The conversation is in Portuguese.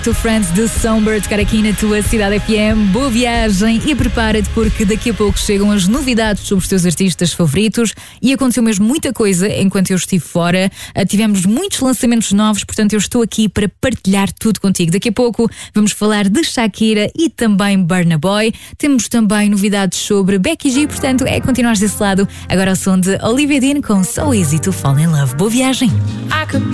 To Friends de Songbird, tocar aqui na tua Cidade FM. Boa viagem e prepara-te porque daqui a pouco chegam as novidades sobre os teus artistas favoritos e aconteceu mesmo muita coisa enquanto eu estive fora. Tivemos muitos lançamentos novos, portanto eu estou aqui para partilhar tudo contigo. Daqui a pouco vamos falar de Shakira e também Burna Boy. Temos também novidades sobre Becky G, portanto é continuar desse lado. Agora ao som de Olivia Dean com So Easy to Fall in Love. Boa viagem!